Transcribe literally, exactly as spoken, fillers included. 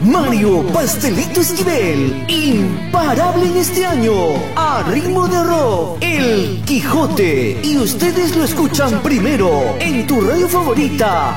Mario Pastelito Esquivel, imparable en este año, a ritmo de rock, El Quijote. Y ustedes lo escuchan primero en tu radio favorita,